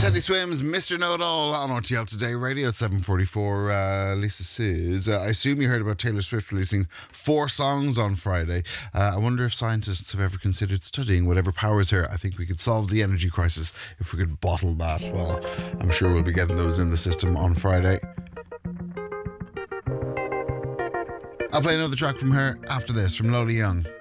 Teddy Swims, Mr. Know-It-All on RTL Today Radio, 7:44. Lisa says, I assume you heard about Taylor Swift releasing 4 songs on Friday. I wonder if scientists have ever considered studying whatever powers her. I think we could solve the energy crisis if we could bottle that. Well, I'm sure we'll be getting those in the system on Friday. I'll play another track from her after this, from Lola Young.